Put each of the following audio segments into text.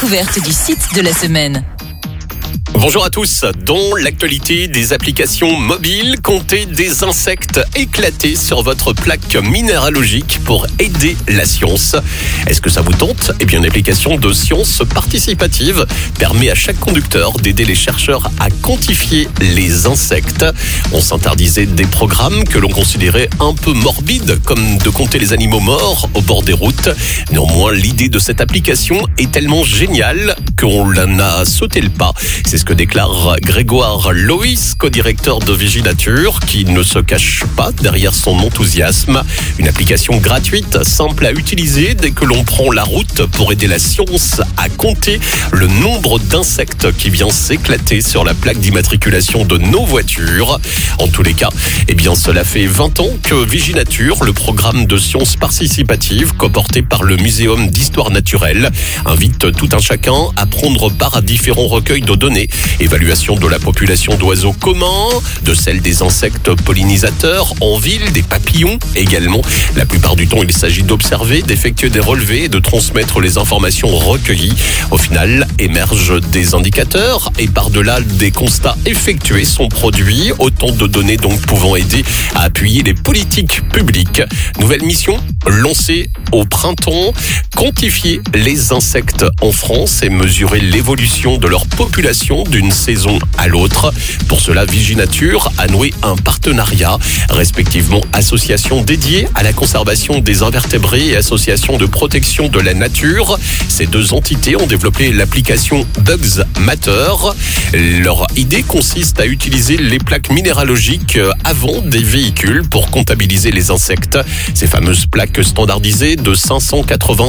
découverte du site de la semaine. Bonjour à tous. Dans l'actualité des applications mobiles, comptez des insectes éclatés sur votre plaque minéralogique pour aider la science. Est-ce que ça vous tente ? Eh bien, une application de science participative permet à chaque conducteur d'aider les chercheurs à quantifier les insectes. On s'interdisait des programmes que l'on considérait un peu morbides, comme de compter les animaux morts au bord des routes. Néanmoins, l'idée de cette application est tellement géniale qu'on en a sauté le pas. C'est ce que déclare Grégoire Loïs, co-directeur de Viginature, qui ne se cache pas derrière son enthousiasme. Une application gratuite, simple à utiliser dès que l'on prend la route pour aider la science à compter le nombre d'insectes qui vient s'éclater sur la plaque d'immatriculation de nos voitures. En tous les cas, eh bien, cela fait 20 ans que Viginature, le programme de science participative coporté par le Muséum d'Histoire Naturelle, invite tout un chacun à prendre part à différents recueils de données. Évaluation de la population d'oiseaux communs, de celle des insectes pollinisateurs en ville, des papillons également. La plupart du temps, il s'agit d'observer, d'effectuer des relevés et de transmettre les informations recueillies. Au final, émergent des indicateurs et par-delà des constats effectués sont produits autant de données donc pouvant aider à appuyer les politiques publiques. Nouvelle mission lancée au printemps, quantifier les insectes en France et mesurer l'évolution de leur population d'une saison à l'autre. Pour cela, Viginature a noué un partenariat, respectivement association dédiée à la conservation des invertébrés et association de protection de la nature. Ces deux entités ont développé l'application Bugs Matter. Leur idée consiste à utiliser les plaques minéralogiques avant des véhicules pour comptabiliser les insectes. Ces fameuses plaques standardisées de 580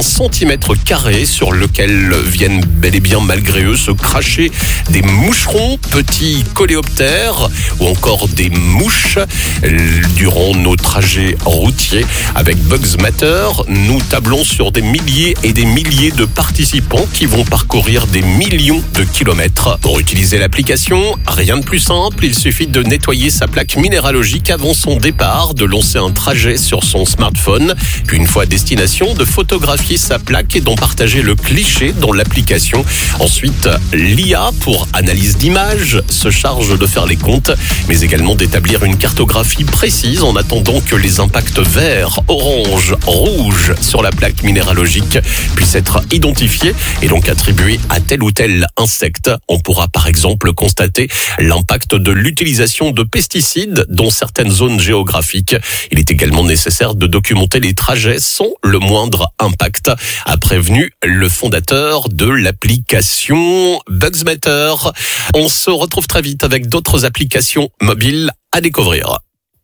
cm² sur lesquelles viennent bel et bien malgré eux se cracher des moucherons, petits coléoptères ou encore des mouches. Durant nos trajets routiers avec Bugs Matter, nous tablons sur des milliers et des milliers de participants qui vont parcourir des millions de kilomètres. Pour utiliser l'application, rien de plus simple, il suffit de nettoyer sa plaque minéralogique avant son départ, de lancer un trajet sur son smartphone, puis une fois à destination, de photographier sa plaque et d'en partager le cliché dans l'application. Ensuite, l'IA pour analyse d'images se charge de faire les comptes, mais également d'établir une cartographie précise en attendant que les impacts verts, orange, rouge sur la plaque minéralogique puissent être identifiés et donc attribués à tel ou tel insecte. On pourra par exemple constater l'impact de l'utilisation de pesticides dans certaines zones géographiques. Il est également nécessaire de documenter les trajets sans le moindre impact, a prévenu le fondateur de l'application Bugs Matter. On se retrouve très vite avec d'autres applications mobiles à découvrir.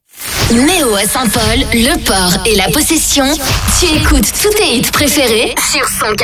Méo à Saint-Paul, Le Port et La Possession. Tu écoutes tous tes hits préférés sur 104.